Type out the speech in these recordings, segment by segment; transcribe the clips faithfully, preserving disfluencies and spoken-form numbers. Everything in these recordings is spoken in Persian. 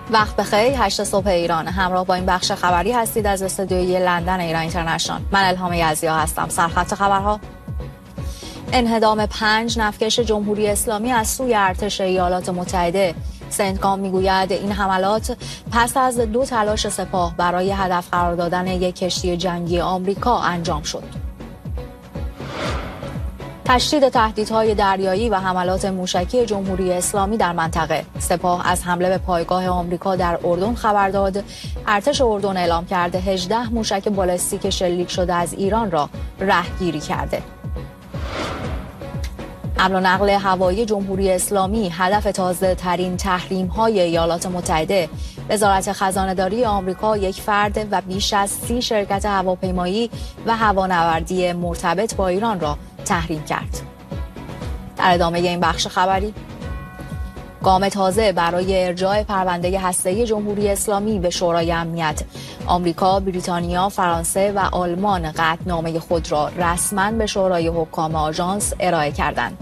وقت بخیر. هشت صبح ایران. همراه با این بخش خبری هستید از استودیوی لندن ایران اینترنشنال. من الهام یزدیا هستم. سرخط خبرها: انهدام پنج نفتکش جمهوری اسلامی از سوی ارتش ایالات متحده. سنتکام میگوید این حملات پس از دو تلاش سپاه برای هدف قرار دادن یک کشتی جنگی آمریکا انجام شد. تشدید تهدیدهای دریایی و حملات موشکی جمهوری اسلامی در منطقه. سپاه از حمله به پایگاه آمریکا در اردن خبر داد. ارتش اردن اعلام کرده هجده موشک بالستیک شلیک شده از ایران را رهگیری کرده. حمل و نقل هوایی جمهوری اسلامی هدف تازه ترین تحریم های ایالات متحده. وزارت خزانه‌داری آمریکا یک فرد و بیش از سی شرکت هواپیمایی و هوانوردی مرتبط با ایران را تحریم کرد. در ادامه این بخش خبری: گام تازه برای ارجاع پرونده هسته‌ای جمهوری اسلامی به شورای امنیت. آمریکا، بریتانیا، فرانسه و آلمان قطعنامه خود را رسما به شورای حکام آژانس ارائه کردند.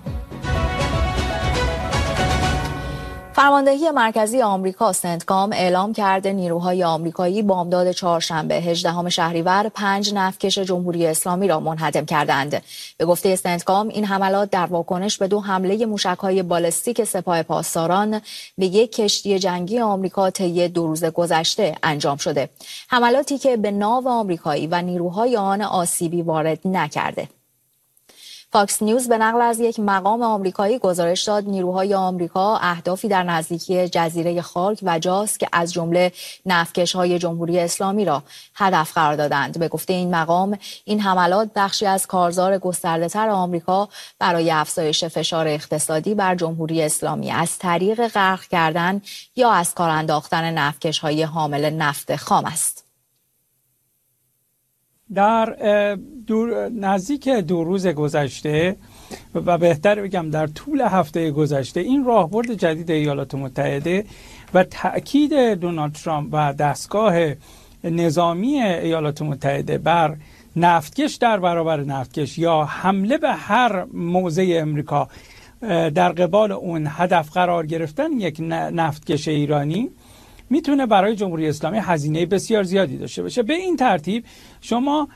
فرماندهی مرکزی آمریکا سنتکام اعلام کرده نیروهای آمریکایی بامداد چهارشنبه هجدهم شهریور پنج نفتکش جمهوری اسلامی را منهدم کردند. به گفته سنتکام این حملات در واکنش به دو حمله موشک‌های بالستیک سپاه پاسداران به یک کشتی جنگی آمریکا طی دو روز گذشته انجام شده. حملاتی که به ناو آمریکایی و نیروهای آن آسیبی وارد نکرده. فاکس نیوز به نقل از یک مقام آمریکایی گزارش داد نیروهای آمریکا اهدافی در نزدیکی جزیره خارک و جاس که از جمله نفتکش‌های جمهوری اسلامی را هدف قرار دادند. به گفته این مقام این حملات بخشی از کارزار گسترده‌تر آمریکا برای افزایش فشار اقتصادی بر جمهوری اسلامی از طریق غرق کردن یا از کار انداختن نفتکش‌های حامل نفت خام است. در دور نزدیک دو روز گذشته و بهتر بگم در طول هفته گذشته این راهبرد جدید ایالات متحده و تأکید دونالد ترامپ و دستگاه نظامی ایالات متحده بر نفتکش در برابر نفتکش یا حمله به هر موضع امریکا در قبال اون هدف قرار گرفتن یک نفتکش ایرانی میتونه برای جمهوری اسلامی هزینه بسیار زیادی داشته باشه. به این ترتیب شما